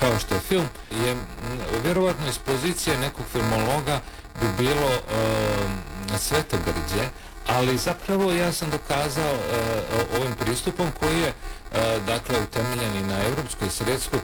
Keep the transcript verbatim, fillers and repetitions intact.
kao što je film, je vjerovatno iz pozicije nekog filmologa bi bilo uh, svetogrđe, ali zapravo ja sam dokazao uh, ovim pristupom koji je uh, dakle utemeljen i na europskoj i svjetskoj